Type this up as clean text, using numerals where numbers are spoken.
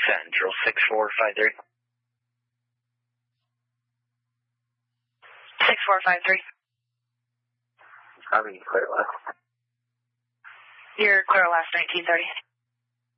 Central 6453. 6453. I'm in clear last. You're clear last 1930.